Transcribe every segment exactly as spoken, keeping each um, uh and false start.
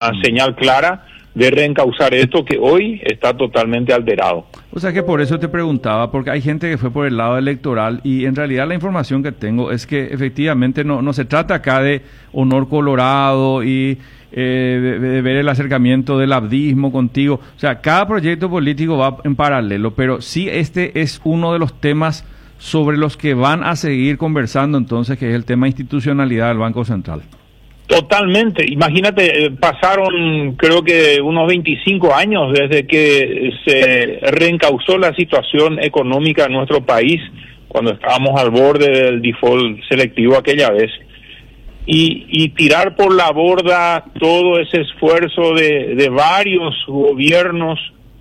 mm. señal clara de reencauzar esto que hoy está totalmente alterado. O sea que por eso te preguntaba, porque hay gente que fue por el lado electoral y en realidad la información que tengo es que efectivamente no, no se trata acá de honor colorado y eh, de, de ver el acercamiento del abdismo contigo. O sea, cada proyecto político va en paralelo, pero sí este es uno de los temas sobre los que van a seguir conversando entonces, que es el tema institucionalidad del Banco Central. Totalmente. Imagínate, pasaron creo que unos veinticinco años desde que se reencauzó la situación económica en nuestro país, cuando estábamos al borde del default selectivo aquella vez. Y, y tirar por la borda todo ese esfuerzo de, de varios gobiernos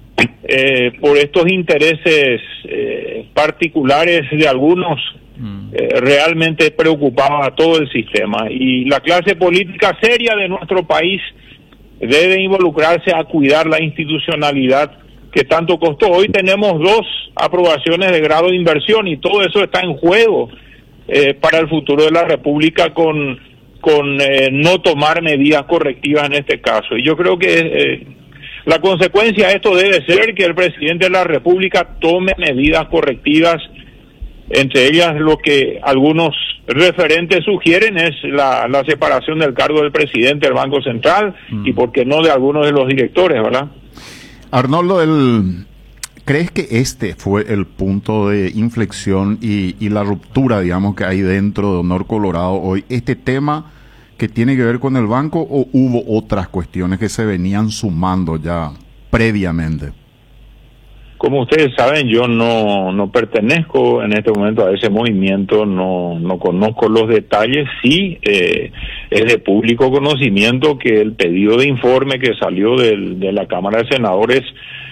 eh, por estos intereses eh, particulares de algunos, Eh, realmente preocupaba a todo el sistema, y la clase política seria de nuestro país debe involucrarse a cuidar la institucionalidad que tanto costó. Hoy tenemos dos aprobaciones de grado de inversión y todo eso está en juego eh, para el futuro de la República con, con eh, no tomar medidas correctivas en este caso. Y yo creo que eh, la consecuencia de esto debe ser que el presidente de la República tome medidas correctivas. Entre ellas, lo que algunos referentes sugieren es la, la separación del cargo del presidente del Banco Central mm. y, por qué no, de algunos de los directores, ¿verdad? Arnoldo, el, ¿crees que este fue el punto de inflexión y, y la ruptura, digamos, que hay dentro de Honor Colorado hoy? ¿Este tema que tiene que ver con el banco o hubo otras cuestiones que se venían sumando ya previamente? Como ustedes saben, yo no no pertenezco en este momento a ese movimiento, no no conozco los detalles. Sí, eh, es de público conocimiento que el pedido de informe que salió del, de la Cámara de Senadores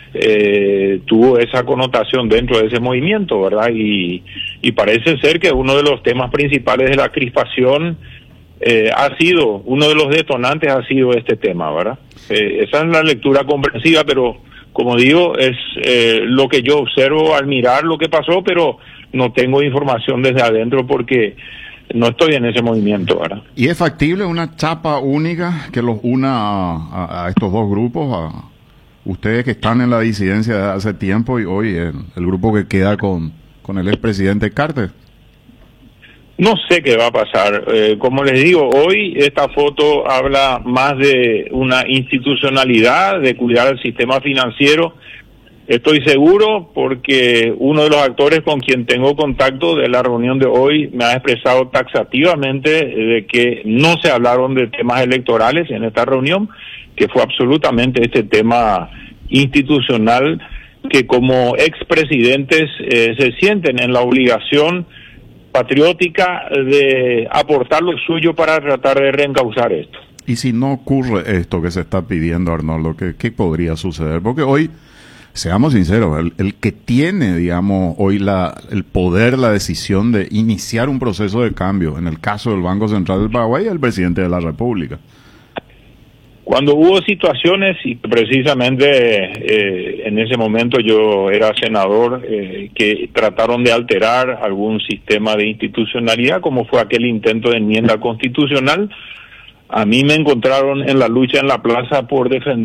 eh, tuvo esa connotación dentro de ese movimiento, ¿verdad? Y, y parece ser que uno de los temas principales de la crispación eh, ha sido, uno de los detonantes ha sido este tema, ¿verdad? Eh, esa es la lectura comprensiva, pero como digo, es eh, lo que yo observo al mirar lo que pasó, pero no tengo información desde adentro porque no estoy en ese movimiento, ¿verdad? ¿Y es factible una chapa única que los una a, a estos dos grupos, a ustedes que están en la disidencia de hace tiempo y hoy el, el grupo que queda con, con el expresidente Carter? No sé qué va a pasar. Eh, como les digo, hoy esta foto habla más de una institucionalidad, de cuidar el sistema financiero. Estoy seguro porque uno de los actores con quien tengo contacto de la reunión de hoy me ha expresado taxativamente de que no se hablaron de temas electorales en esta reunión, que fue absolutamente este tema institucional, que como expresidentes eh, se sienten en la obligación patriótica de aportar lo suyo para tratar de reencauzar esto. Y si no ocurre esto que se está pidiendo, Arnoldo, ¿qué, qué podría suceder? Porque hoy, seamos sinceros, el, el que tiene, digamos, hoy la, el poder, la decisión de iniciar un proceso de cambio, en el caso del Banco Central del Paraguay, es el presidente de la República. Cuando hubo situaciones, y precisamente eh, en ese momento yo era senador, eh, que trataron de alterar algún sistema de institucionalidad, como fue aquel intento de enmienda constitucional, a mí me encontraron en la lucha en la plaza por defender